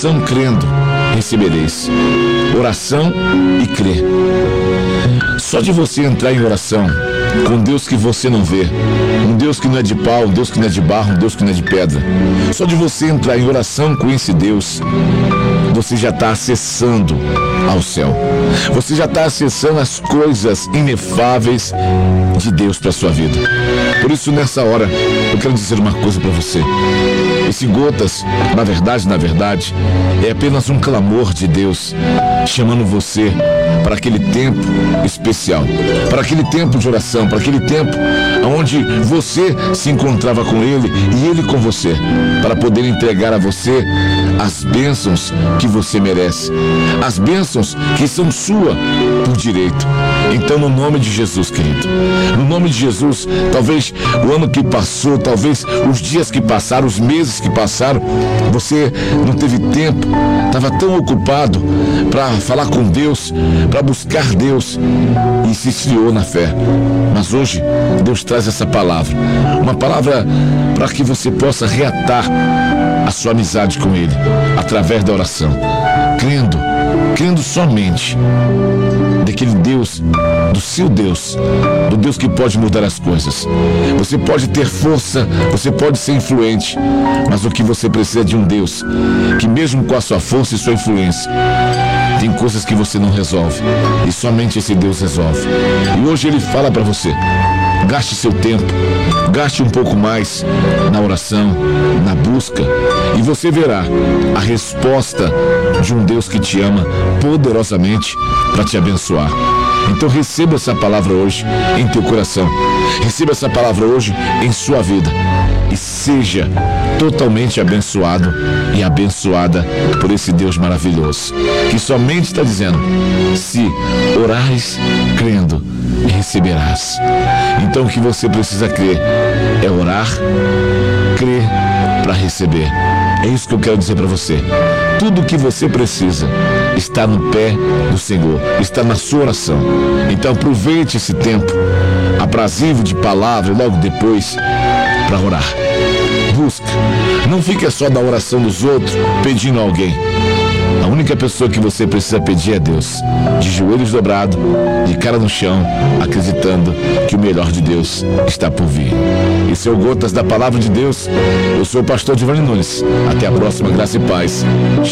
oração crendo, recebereis. Oração e crer. Só de você entrar em oração com Deus que você não vê, um Deus que não é de pau, um Deus que não é de barro, um Deus que não é de pedra. Só de você entrar em oração com esse Deus, você já está acessando ao céu. Você já está acessando as coisas inefáveis de Deus para sua vida. Por isso, nessa hora, eu quero dizer uma coisa para você. Esse Gotas, na verdade, é apenas um clamor de Deus chamando você para aquele tempo especial, para aquele tempo de oração, para aquele tempo onde você se encontrava com Ele e Ele com você, para poder entregar a você as bênçãos que você merece, as bênçãos que são sua por direito. Então, no nome de Jesus, querido, no nome de Jesus, talvez o ano que passou, talvez os dias que passaram, os meses que passaram, você não teve tempo, estava tão ocupado para falar com Deus, para buscar Deus e se esfriou na fé. Mas hoje Deus traz essa palavra, uma palavra para que você possa reatar a sua amizade com Ele através da oração, crendo somente daquele Deus, do seu Deus, do Deus que pode mudar as coisas. Você pode ter força, você pode ser influente, mas o que você precisa é de um Deus que, mesmo com a sua força e sua influência, tem coisas que você não resolve e somente esse Deus resolve. E hoje Ele fala para você: gaste seu tempo, gaste um pouco mais na oração, na busca, e você verá a resposta de um Deus que te ama poderosamente para te abençoar. Então receba essa palavra hoje em teu coração, receba essa palavra hoje em sua vida e seja totalmente abençoado e abençoada por esse Deus maravilhoso, que somente está dizendo: se orares crendo, receberás. Então o que você precisa crer é orar, crer para receber. É isso que eu quero dizer para você. Tudo o que você precisa está no pé do Senhor, está na sua oração. Então aproveite esse tempo aprazível de palavra logo depois para orar. Busca. Não fique só da oração dos outros pedindo a alguém. A única pessoa que você precisa pedir é Deus, de joelhos dobrados, de cara no chão, acreditando que o melhor de Deus está por vir. Esse é o Gotas da Palavra de Deus. Eu sou o pastor Giovanni Nunes. Até a próxima, graça e paz.